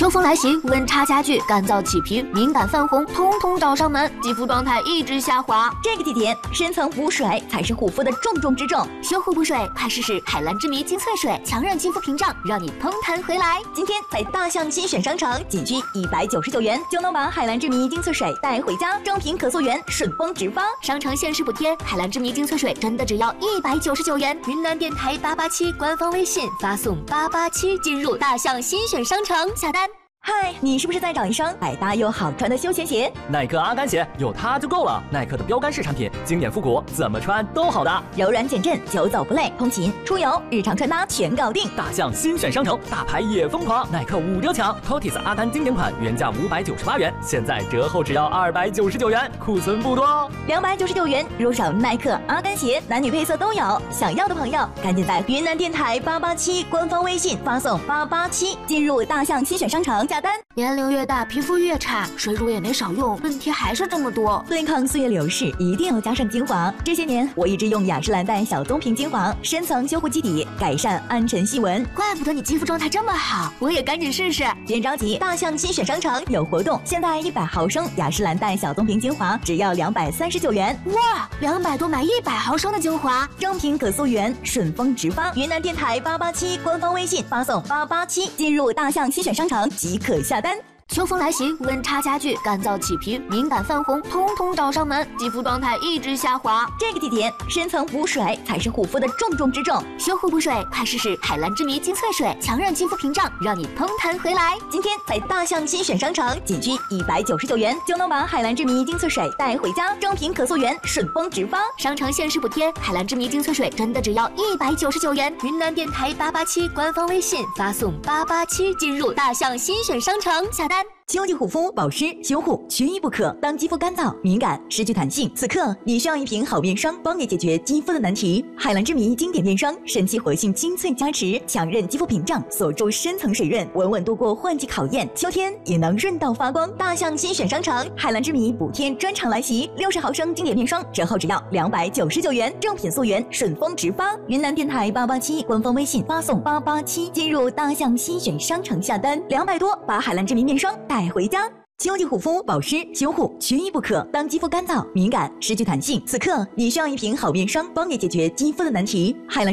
秋风来袭，温差加剧，干燥起皮，敏感泛红，通通找上门，肌肤状态一直下滑。 这个季节，深层补水才是护肤的重中之重。 修护补水，快试试海蓝之谜精粹水，强韧肌肤屏障，让你通弹回来。 今天在大象新选商城，仅需199元就能把海蓝之谜精粹水带回家，正品可溯源，顺丰直发。 商城限时补贴，海蓝之谜精粹水真的只要199元。云南电台887官方微信发送887进入大象新选商城下单。 嗨，你是不是在找一双百搭又好穿的休闲鞋？ 耐克阿甘鞋有它就够了。耐克的标杆式产品，经典复古，怎么穿都好搭， 柔软减震，久走不累，通勤、出游、日常穿搭全搞定。 大象新选商城，大牌也疯狂，耐克5折抢。Totis 阿甘经典款原价598元，现在折后只要299元，库存不多哦。 299元入手耐克阿甘鞋，男女配色都有。想要的朋友，赶紧在云南电台887官方微信发送887进入大象新选商城。 年龄越大，皮肤越差，水乳也没少用，问题还是这么多。 对抗岁月流逝，一定要加上精华。这些年，我一直用雅诗兰黛小棕瓶精华，深层修护基底，改善暗沉细纹。 怪不得你肌肤状态这么好，我也赶紧试试。 别着急，大象新选商城有活动，现在100毫升雅诗兰黛小棕瓶精华只要239元。 哇，200多买100毫升的精华， 正品可溯源，顺丰直发。云南电台887官方微信发送887进入大象新选商城即可下单。 秋风来袭，温差加剧，干燥起皮，敏感泛红，通通找上门，肌肤状态一直下滑。 这个季节，深层补水才是护肤的重中之重。 修护补水，快试试海蓝之谜精粹水，强韧肌肤屏障，让你通弹回来。 今天在大象新选商城，仅需199元就能把海蓝之谜精粹水带回家，正品可溯源，顺丰直发。 商城限时补贴，海蓝之谜精粹水真的只要199元。云南电台887官方微信发送887进入大象新选商城下单。 秋季护肤保湿修护缺一不可。当肌肤干燥、敏感、失去弹性，此刻你需要一瓶好面霜，帮你解决肌肤的难题。海蓝之谜经典面霜，神奇活性精粹加持，强韧肌肤屏障，锁住深层水润，稳稳度过换季考验，秋天也能润到发光。大象新选商城，海蓝之谜补贴专场来袭，60毫升经典面霜折后只要299元，正品溯源，顺丰直发。云南电台887官方微信发送887进入大象新选商城下单，200多把海蓝之谜面霜带回家。秋季护肤保湿修护缺一不可。当肌肤干燥、敏感、失去弹性，此刻你需要一瓶好面霜，帮你解决肌肤的难题。海蓝